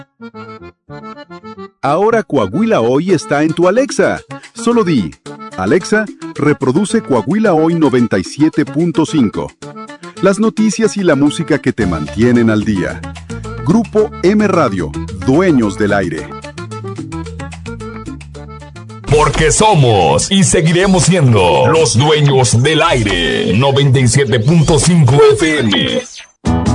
Ahora Coahuila Hoy está en tu Alexa. Solo di, Alexa, reproduce Coahuila Hoy 97.5. Las noticias y la música que te mantienen al día. Grupo M Radio, dueños del aire. Porque somos y seguiremos siendo los dueños del aire. 97.5 FM.